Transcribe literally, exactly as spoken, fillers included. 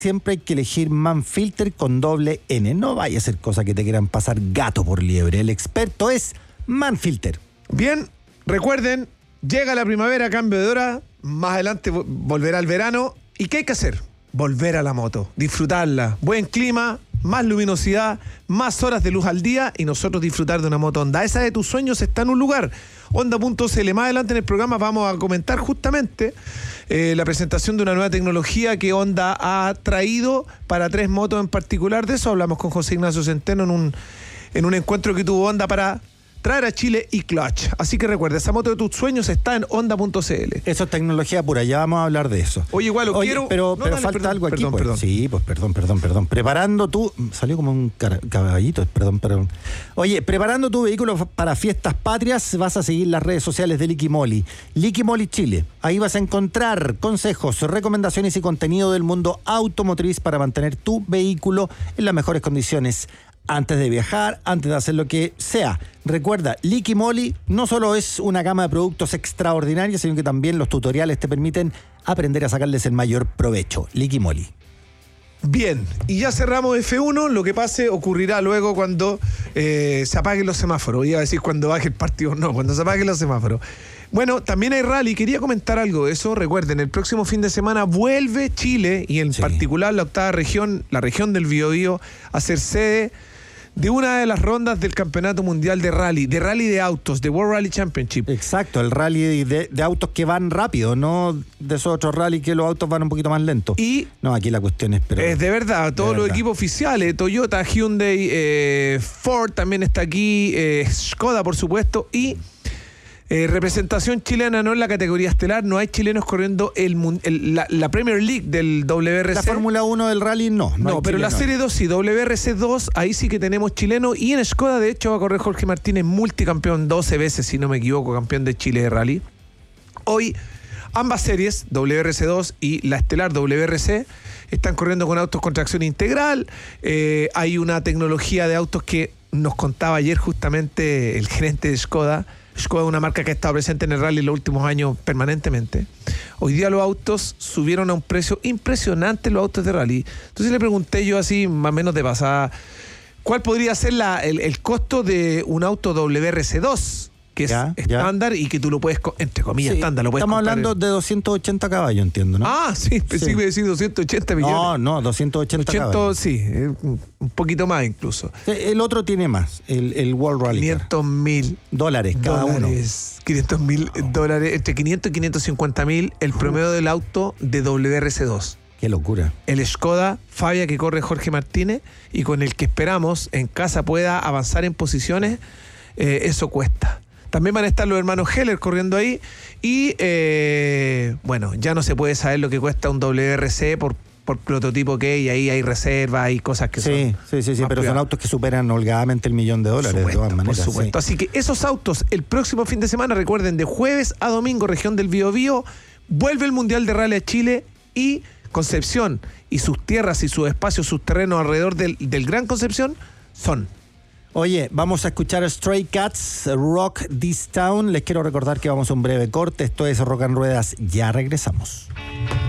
siempre hay que elegir Manfilter con doble N. No vaya a ser cosa que te quieran pasar gato por liebre. El experto es Manfilter. Bien, recuerden, llega la primavera, cambio de hora, más adelante volverá el verano. ¿Y qué hay que hacer? Volver a la moto, disfrutarla. Buen clima, más luminosidad, más horas de luz al día y nosotros disfrutar de una moto Honda. Esa de tus sueños está en un lugar. Honda punto c l. Más adelante en el programa vamos a comentar justamente eh, la presentación de una nueva tecnología que Honda ha traído para tres motos en particular. De eso hablamos con José Ignacio Centeno en un, en un encuentro que tuvo Honda para traer a Chile y Clutch. Así que recuerda, esa moto de tus sueños está en Honda punto c l. Eso es tecnología pura, ya vamos a hablar de eso. Oye, igual lo Oye, quiero... pero, no, pero dale, falta perdón, algo aquí, perdón, pues. perdón. Sí, pues perdón, perdón, perdón. Preparando tu... Salió como un car- caballito, perdón, perdón. Oye, preparando tu vehículo para fiestas patrias, vas a seguir las redes sociales de Liqui Moly. Liqui Moly Chile. Ahí vas a encontrar consejos, recomendaciones y contenido del mundo automotriz para mantener tu vehículo en las mejores condiciones. Antes de viajar, antes de hacer lo que sea. Recuerda, Liqui Moly no solo es una gama de productos extraordinarios, sino que también los tutoriales te permiten aprender a sacarles el mayor provecho. Liqui Moly. Bien, y ya cerramos F uno. Lo que pase ocurrirá luego cuando eh, se apaguen los semáforos. Iba a decir cuando baje el partido, no, cuando se apaguen los semáforos. Bueno, también hay rally. Quería comentar algo de eso. Recuerden, el próximo fin de semana vuelve Chile y en Sí. particular la octava región, la región del Biobío, a ser sede de una de las rondas del Campeonato Mundial de Rally, de rally de autos, de World Rally Championship. Exacto, el rally de, de autos que van rápido, no de esos otros rally que los autos van un poquito más lentos. Y no, aquí la cuestión es... Pero, es de verdad, todos de los verdad. equipos oficiales, Toyota, Hyundai, eh, Ford también está aquí, eh, Skoda por supuesto, y eh, representación chilena, no en la categoría estelar, no hay chilenos corriendo el, mun- el- la, la Premier League del W R C. La Fórmula uno del rally no. No, hay pero la chileno. Serie dos sí, W R C dos, ahí sí que tenemos chilenos. Y en Skoda, de hecho, va a correr Jorge Martínez, multicampeón doce veces, si no me equivoco, campeón de Chile de rally. Hoy, ambas series, W R C dos y la estelar W R C, están corriendo con autos con tracción integral. Eh, hay una tecnología de autos que nos contaba ayer justamente el gerente de Skoda. Skoda es una marca que ha estado presente en el rally en los últimos años permanentemente. Hoy día los autos subieron a un precio impresionante, los autos de rally. Entonces le pregunté yo así, más o menos de pasada, ¿cuál podría ser la, el, el costo de un auto W R C dos? Que es Ya, ya. estándar y que tú lo puedes, co- entre comillas, Sí, estándar, lo puedes estamos comprar hablando en- de doscientos ochenta caballos, entiendo, ¿no? Ah, sí, pensé que iba a decir doscientos ochenta millones. no, no, doscientos ochenta ochenta, caballos. sí, eh, un poquito más incluso. El otro tiene más, el, el World Rally Car. quinientos mil dólares cada uno. dólares. quinientos mil dólares, entre quinientos y quinientos cincuenta mil el promedio del auto de W R C dos. Qué locura. El Skoda Fabia que corre Jorge Martínez y con el que esperamos en casa pueda avanzar en posiciones, eh, eso cuesta. También van a estar los hermanos Heller corriendo ahí y eh, bueno, ya no se puede saber lo que cuesta un W R C por, por prototipo que hay, y ahí hay reservas, hay cosas que son Sí, sí, sí, sí, más pero son privadas. autos que superan holgadamente el millón de dólares, Por de todas supuesto, maneras. por supuesto. sí. Así que esos autos, el próximo fin de semana, recuerden, de jueves a domingo, región del Biobío, vuelve el Mundial de Rally a Chile y Concepción y sus tierras y sus espacios, sus terrenos alrededor del, del Gran Concepción son... Oye, vamos a escuchar a Stray Cats, Rock This Town. Les quiero recordar que vamos a un breve corte. Esto es Rock and Ruedas. Ya regresamos.